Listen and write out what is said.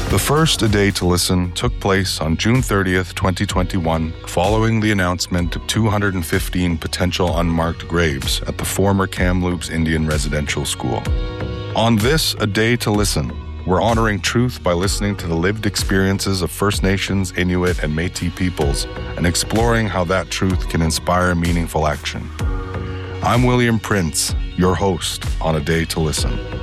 The first A Day to Listen took place on June 30th, 2021, following the announcement of 215 potential unmarked graves at the former Kamloops Indian Residential School. On this A Day to Listen, we're honoring truth by listening to the lived experiences of First Nations, Inuit, and Métis peoples and exploring how that truth can inspire meaningful action. I'm William Prince, your host on A Day to Listen.